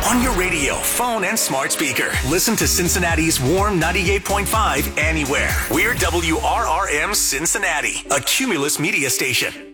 On your radio, phone, and smart speaker. Listen to Cincinnati's Warm 98.5 anywhere. We're WRRM Cincinnati, a Cumulus media station.